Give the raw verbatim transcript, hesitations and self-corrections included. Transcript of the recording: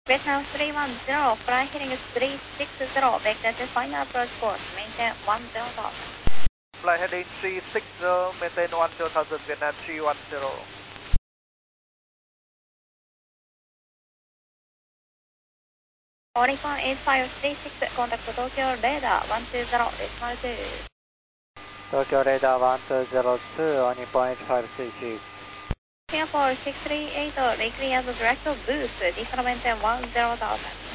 Vietnam three one zero, fly heading is three six zero, vector to final approach course, maintain one zero thousand. Fly heading three six zero, maintain one zero thousand, Vietnam three one zero. Oricon eight five three six, contact Tokyo radar one two zero, decimal two. Tokyo radar one two zero two, on point five three six. Singapore six three eight, recreate the direct boost, descent maintain one zero thousand.